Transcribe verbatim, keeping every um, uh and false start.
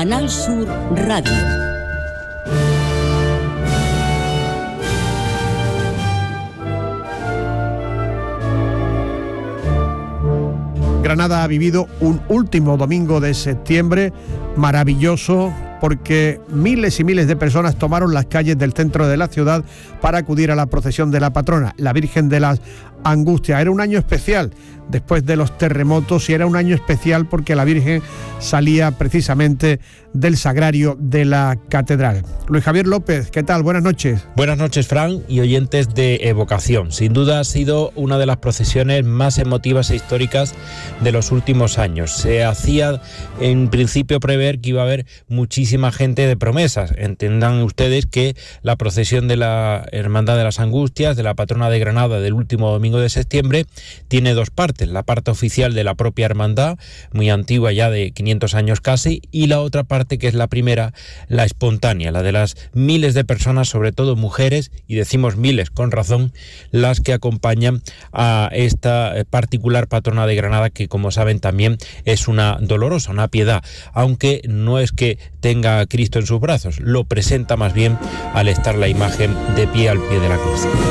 Canal Sur Radio. Granada ha vivido un último domingo de septiembre maravilloso, porque miles y miles de personas tomaron las calles del centro de la ciudad para acudir a la procesión de la patrona, la Virgen de las Angustias. Era un año especial después de los terremotos y era un año especial porque la Virgen salía precisamente del sagrario de la catedral. Luis Javier López, ¿qué tal? Buenas noches. Buenas noches, Fran, y oyentes de Evocación. Sin duda ha sido una de las procesiones más emotivas e históricas de los últimos años. Se hacía en principio prever que iba a haber muchísima gente de promesas. Entendan ustedes que la procesión de la Hermandad de las Angustias, de la patrona de Granada del último domingo de septiembre, tiene dos partes. La parte oficial de la propia hermandad, muy antigua, ya de quinientos años casi, y la otra parte, que es la primera, la espontánea, la de las miles de personas, sobre todo mujeres, y decimos miles con razón, las que acompañan a esta particular patrona de Granada, que como saben también es una dolorosa, una piedad, aunque no es que tenga a Cristo en sus brazos, lo presenta más bien al estar la imagen de pie al pie de la cruz.